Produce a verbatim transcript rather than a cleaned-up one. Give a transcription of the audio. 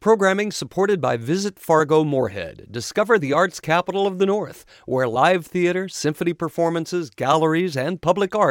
Programming supported by Visit Fargo Moorhead. Discover the arts capital of the North, where live theater, symphony performances, galleries, and public art